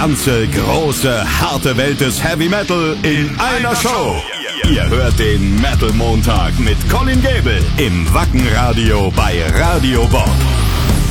ganze große, harte Welt des Heavy Metal in einer Show. Ihr hört den Metal Montag mit Colin Gable im Wacken Radio bei Radio Bob.